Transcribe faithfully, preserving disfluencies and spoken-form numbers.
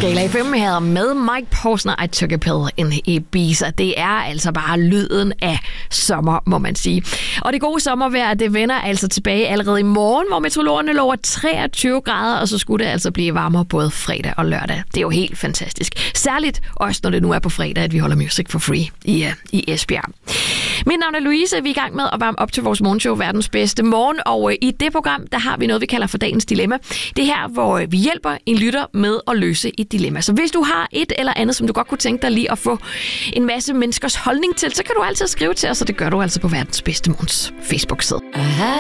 Skala F M her med Mike Posner, I Took a Pill in Ibiza. Det er altså bare lyden af sommer, må man sige. Og det gode sommervejr, det vender altså tilbage allerede i morgen, hvor meteorologerne lover treogtyve grader, og så skulle det altså blive varmere både fredag og lørdag. Det er jo helt fantastisk. Særligt også, når det nu er på fredag, at vi holder Music for Free i, uh, i Esbjerg. Mit navn er Louise. Vi er i gang med at varme op til vores morgenshow, Verdens Bedste Morgen, og uh, i det program, der har vi noget, vi kalder for dagens dilemma. Det er her, hvor uh, vi hjælper en lytter med at løse et dilemma. Så hvis du har et eller andet, som du godt kunne tænke dig lige at få en masse menneskers holdning til, så kan du altid skrive til os, og det gør du altså på Verdens Bedste Morgens Facebook-side.